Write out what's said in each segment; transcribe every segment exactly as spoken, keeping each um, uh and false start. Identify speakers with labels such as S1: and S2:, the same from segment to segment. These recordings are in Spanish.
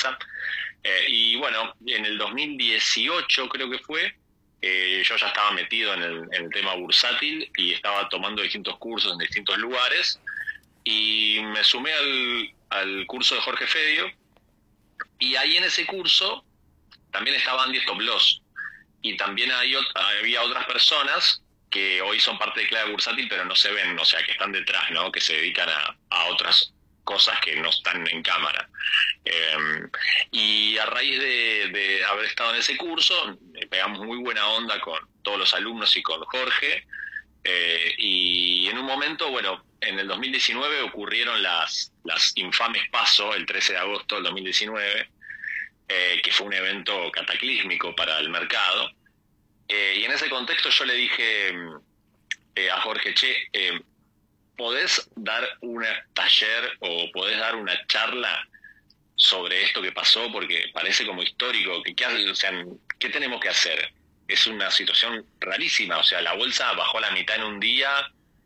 S1: pizza. Eh, y bueno, en el dos mil dieciocho creo que fue, eh, yo ya estaba metido en el, en el tema bursátil y estaba tomando distintos cursos en distintos lugares y me sumé al, al curso de Jorge Fedio y ahí en ese curso también estaba Andy Stop-Loss y también hay, había otras personas que hoy son parte de Clave Bursátil pero no se ven, o sea, que están detrás, ¿no? Que se dedican a, a otras cosas que no están en cámara. Eh, y a raíz de, de haber estado en ese curso, pegamos muy buena onda con todos los alumnos y con Jorge. Eh, y en un momento, bueno, en el dos mil diecinueve ocurrieron las, las infames PASO, el trece de agosto del dos mil diecinueve, eh, que fue un evento cataclísmico para el mercado. Eh, y en ese contexto yo le dije eh, a Jorge, che, eh, ¿podés dar un taller o podés dar una charla sobre esto que pasó? Porque parece como histórico. ¿Qué, qué, o sea, ¿qué tenemos que hacer? Es una situación rarísima. O sea, la bolsa bajó a la mitad en un día.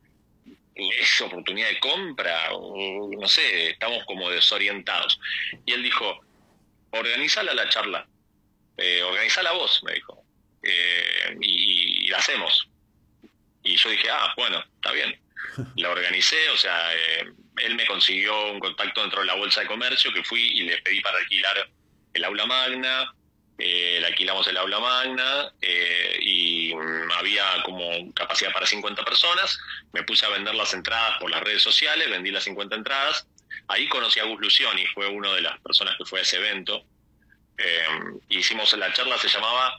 S1: ¿Es oportunidad de compra? O, no sé, estamos como desorientados. Y él dijo, organizala la charla. Eh, organizala vos, me dijo. Eh, y, y la hacemos. Y yo dije, ah, bueno, está bien. La organicé, o sea, eh, él me consiguió un contacto dentro de la Bolsa de Comercio, que fui y le pedí para alquilar el aula magna, eh, le alquilamos el aula magna, eh, y um, había como capacidad para cincuenta personas, me puse a vender las entradas por las redes sociales, vendí las cincuenta entradas, ahí conocí a Gus Lucioni, fue una de las personas que fue a ese evento, eh, hicimos la charla, se llamaba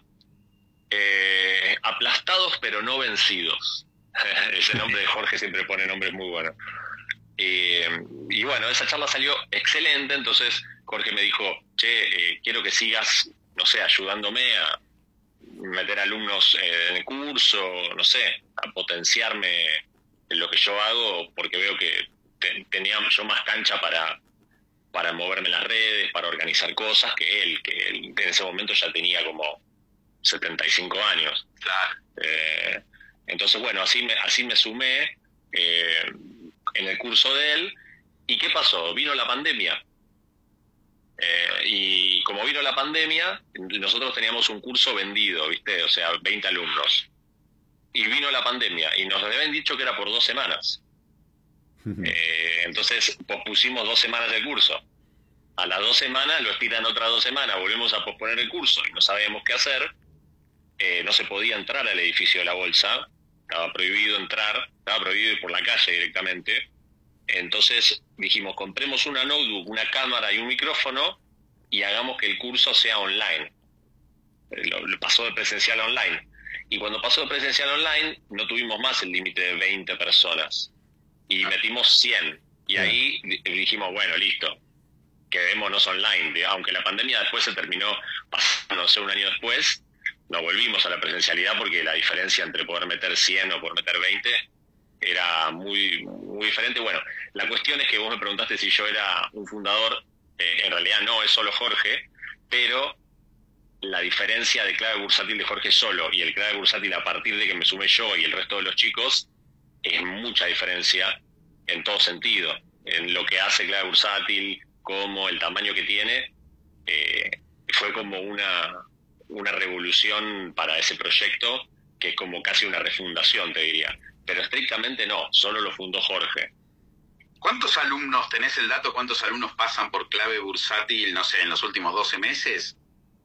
S1: eh, Aplastados pero no vencidos. Ese nombre de Jorge siempre pone nombres muy buenos. Eh, y bueno, esa charla salió excelente, entonces Jorge me dijo, che, eh, quiero que sigas, no sé, ayudándome a meter alumnos eh, en el curso, no sé, a potenciarme en lo que yo hago, porque veo que te, tenía yo más cancha para, para moverme en las redes, para organizar cosas, que él, que él en ese momento ya tenía como setenta y cinco años.
S2: Claro.
S1: Eh, entonces, bueno, así me, así me sumé eh, en el curso de él. ¿Y qué pasó? Vino la pandemia. Eh, y como vino la pandemia, nosotros teníamos un curso vendido, ¿viste? O sea, veinte alumnos. Y vino la pandemia y nos habían dicho que era por dos semanas. Eh, entonces pospusimos dos semanas el curso. A las dos semanas lo estiran otras dos semanas, volvemos a posponer el curso y no sabíamos qué hacer. Eh, no se podía entrar al edificio de la bolsa, estaba prohibido entrar, estaba prohibido ir por la calle directamente. Entonces dijimos, compremos una notebook, una cámara y un micrófono y hagamos que el curso sea online. Lo, lo pasó de presencial a online. Y cuando pasó de presencial a online, no tuvimos más el límite de veinte personas. Y metimos cien. Y ahí dijimos, bueno, listo, quedémonos online. Aunque la pandemia después se terminó pasando, no sé, un año después, no volvimos a la presencialidad porque la diferencia entre poder meter cien o poder meter veinte era muy, muy diferente. Bueno, la cuestión es que vos me preguntaste si yo era un fundador. Eh, en realidad no, es solo Jorge, pero la diferencia de Clave Bursátil de Jorge solo y el Clave Bursátil a partir de que me sumé yo y el resto de los chicos es mucha diferencia en todo sentido. En lo que hace Clave Bursátil, como el tamaño que tiene, eh, fue como una, una revolución para ese proyecto que es como casi una refundación, te diría. Pero estrictamente no, solo lo fundó Jorge.
S2: ¿Cuántos alumnos, tenés el dato, cuántos alumnos pasan por Clave Bursátil, no sé, en los últimos doce meses?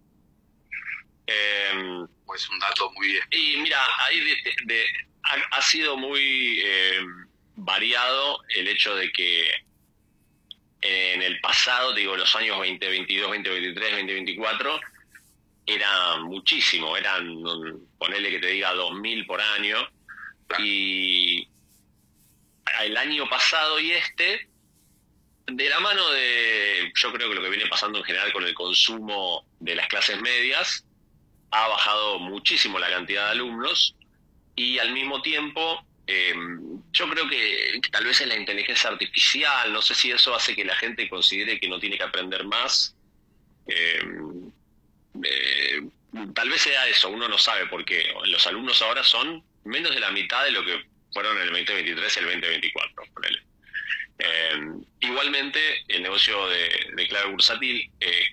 S1: Eh,
S2: ¿O es un dato muy...
S1: Y mira, ahí de, de, de, ha, ha sido muy eh, variado el hecho de que en el pasado, digo, los años veinte veintidós, veinte veintitrés, veinte veinticuatro, era muchísimo, eran, ponele que te diga, dos mil por año. Y el año pasado y este, de la mano de, yo creo que lo que viene pasando en general con el consumo de las clases medias, ha bajado muchísimo la cantidad de alumnos y al mismo tiempo, eh, yo creo que, que tal vez es la inteligencia artificial, no sé si eso hace que la gente considere que no tiene que aprender más. Eh, eh, tal vez sea eso, uno no sabe por qué. Los alumnos ahora son menos de la mitad de lo que fueron en el veinte veintitrés y el veinte veinticuatro, ponele. Eh, igualmente, el negocio de, de Clave Bursátil eh,